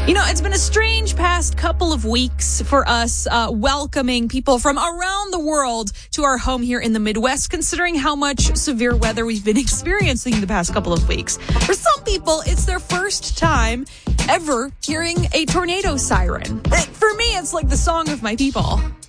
You know, it's been a strange past couple of weeks for us welcoming people from around the world to our home here in the Midwest, considering how much severe weather we've been experiencing the past couple of weeks. For some people, it's their first time ever hearing a tornado siren. For me, it's like the song of my people.